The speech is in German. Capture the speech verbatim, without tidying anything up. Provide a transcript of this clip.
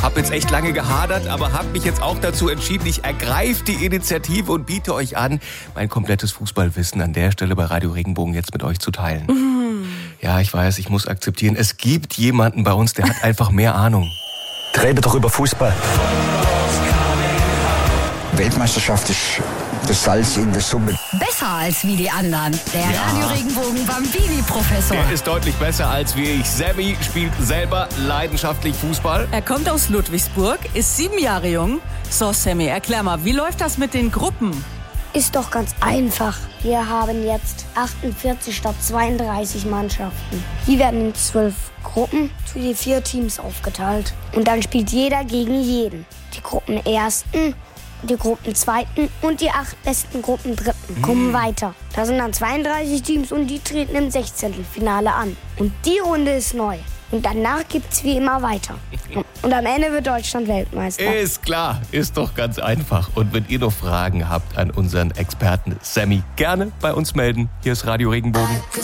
Hab jetzt echt lange gehadert, aber hab mich jetzt auch dazu entschieden, ich ergreife die Initiative und biete euch an, mein komplettes Fußballwissen an der Stelle bei Radio Regenbogen jetzt mit euch zu teilen. Mhm. Ja, ich weiß, ich muss akzeptieren, es gibt jemanden bei uns, der hat einfach mehr Ahnung. Rede doch über Fußball. Weltmeisterschaft ist das Salz in der Suppe. Besser als wie die anderen. Der Ja. Radio Regenbogen Bambini-Professor. Der ist deutlich besser als wie ich. Sammy spielt selber leidenschaftlich Fußball. Er kommt aus Ludwigsburg, ist sieben Jahre jung. So, Sammy, erklär mal, wie läuft das mit den Gruppen? Ist doch ganz einfach. Wir haben jetzt achtundvierzig statt zweiunddreißig Mannschaften. Die werden in zwölf Gruppen für die vier Teams aufgeteilt. Und dann spielt jeder gegen jeden. Die Gruppenersten, die Gruppenzweiten und die acht besten Gruppendritten kommen mm. weiter. Da sind dann zweiunddreißig Teams und die treten im Sechzehntelfinale an. Und die Runde ist neu. Und danach gibt's wie immer weiter. Und am Ende wird Deutschland Weltmeister. Ist klar, ist doch ganz einfach. Und wenn ihr noch Fragen habt an unseren Experten Sammy, gerne bei uns melden. Hier ist Radio Regenbogen.